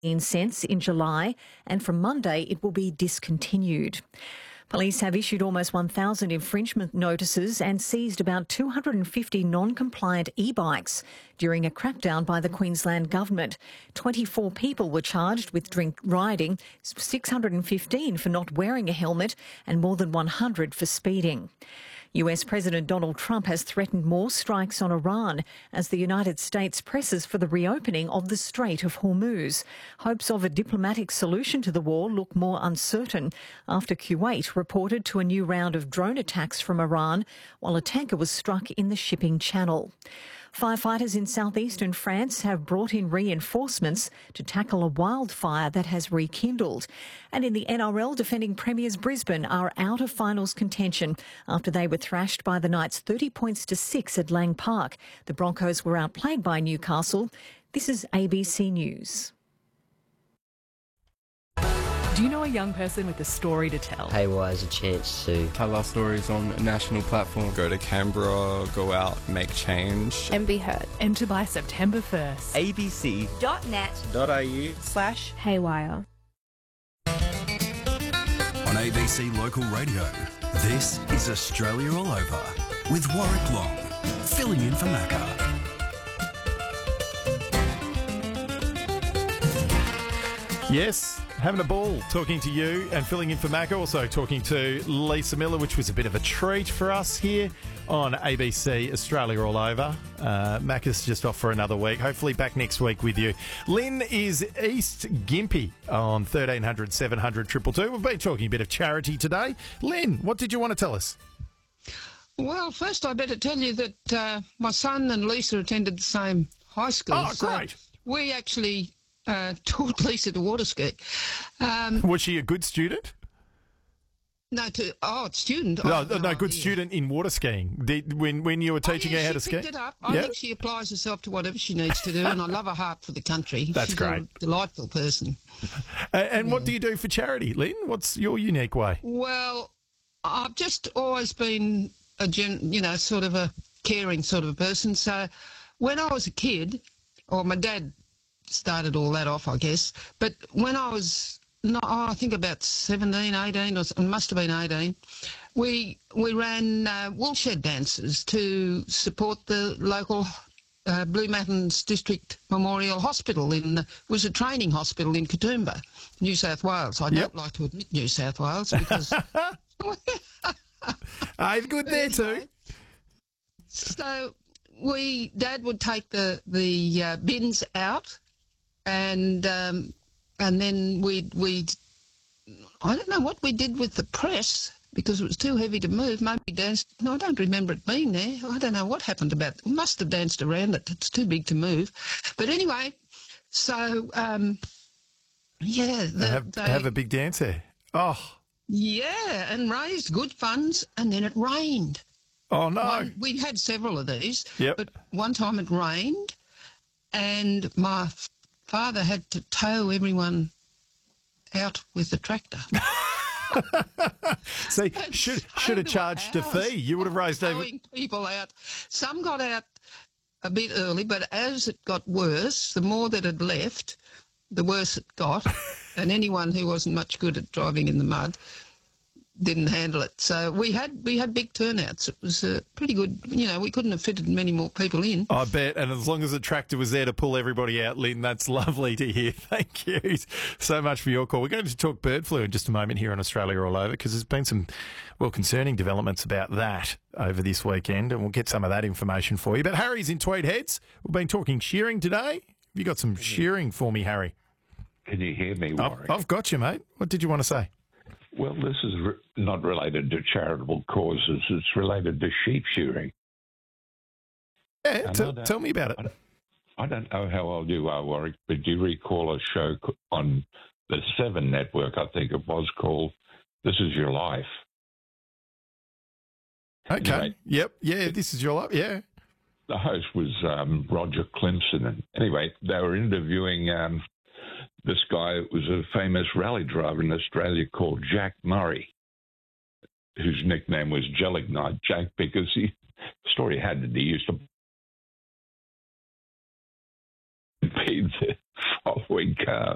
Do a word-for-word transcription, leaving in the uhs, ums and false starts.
cents in July, and from Monday it will be discontinued. Police have issued almost one thousand infringement notices and seized about two hundred fifty non-compliant e-bikes during a crackdown by the Queensland Government. twenty-four people were charged with drink riding, six hundred fifteen for not wearing a helmet and more than one hundred for speeding. U S President Donald Trump has threatened more strikes on Iran as the United States presses for the reopening of the Strait of Hormuz. Hopes of a diplomatic solution to the war look more uncertain after Kuwait reported to a new round of drone attacks from Iran while a tanker was struck in the shipping channel. Firefighters in southeastern France have brought in reinforcements to tackle a wildfire that has rekindled. And in the N R L, defending premiers Brisbane are out of finals contention after they were thrashed by the Knights thirty points to six at Lang Park. The Broncos were outplayed by Newcastle. This is A B C News. Do you know a young person with a story to tell? Haywire has a chance to tell our stories on a national platform. Go to Canberra, go out, make change. And be heard. Enter by September first. abc.net.au slash haywire. On A B C Local Radio, this is Australia All Over with Warwick Long, filling in for Macca. Yes, having a ball talking to you and filling in for Macca, also talking to Lisa Miller, which was a bit of a treat for us here on A B C Australia All Over. Uh, Macca's just off for another week. Hopefully back next week with you. Lynn is East Gympie on thirteen hundred, seven hundred, two two two. We've been talking a bit of charity today. Lynn, what did you want to tell us? Well, first I better tell you that uh, my son and Lisa attended the same high school. Oh, great. So we actually... Uh, taught Lisa to water ski. Um, Was she a good student? No, to oh, student. No, oh, no, no good idea. student in water skiing. Did, when when you were teaching oh, yeah, her how to she ski? picked it up. I yeah? think she applies herself to whatever she needs to do, and I love her heart for the country. That's She's great. A delightful person. And, and yeah. what do you do for charity, Lynn? What's your unique way? Well, I've just always been a gen, you know, sort of a caring sort of a person. So when I was a kid, or my dad started all that off, I guess. But when I was, no, oh, I think about seventeen, eighteen, or it must have been eighteen, we we ran uh, woolshed dances to support the local uh, Blue Mountains District Memorial Hospital. In it was a training hospital in Katoomba, New South Wales. I Yep. don't like to admit New South Wales because... I've good there too. So we, Dad would take the the uh, bins out, and um, and then we'd we'd I don't know what we did with the press because it was too heavy to move. Maybe danced. No, I don't remember it being there. I don't know what happened about it. We must have danced around it. It's too big to move. But anyway, so um, yeah, the, have, they, have a big dance there. Oh, yeah, and raised good funds, and then it rained. oh no. One, we had several of these, Yep. but one time it rained and my f- father had to tow everyone out with the tractor. See, should should have charged a fee. You would have raised over. Towing people out. Some got out a bit early, but as it got worse, the more that had left, the worse it got. And anyone who wasn't much good at driving in the mud didn't handle it. So we had we had big turnouts. It was uh, pretty good. You know, we couldn't have fitted many more people in. I bet, and as long as the tractor was there to pull everybody out, Lynn, that's lovely to hear. Thank you so much for your call. We're going to talk bird flu in just a moment here on Australia All Over because there's been some, well, concerning developments about that over this weekend, and we'll get some of that information for you. But Harry's in Tweed Heads. We've been talking shearing today. Have you got some shearing for me, Harry? Can you hear me, Warwick? I've, I've got you, mate. What did you want to say? Well, this is re- not related to charitable causes. It's related to sheep shearing. Yeah, t- tell me about it. I don't, I don't know how old you are, Warwick, but do you recall a show on the Seven Network, I think it was, called This Is Your Life? Okay. Anyway, yep. Yeah, this is your life. Yeah. the host was um, Roger Clemson. And anyway, they were interviewing um, this guy who was a famous rally driver in Australia called Jack Murray, whose nickname was Gelignite Jack because he, the story had that he used to be the following car.